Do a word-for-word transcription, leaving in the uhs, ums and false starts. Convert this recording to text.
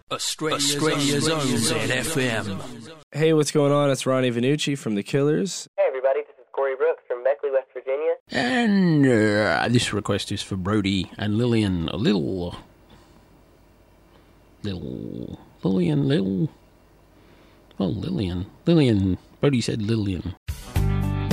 Australia's, Australia's own Z F M. Hey, what's going on? It's Ronnie Vanucci from The Killers. Hey everybody, this is Corey Brooks from Beckley, West Virginia. And uh, this request is for Brody and Lillian. A little... Little... Lillian, little... Well, Lillian. Lillian. Brody said Lillian.